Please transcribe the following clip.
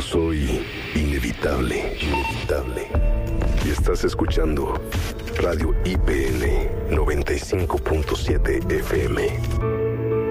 soy inevitable. Y estás escuchando Radio IPN 95.7 FM.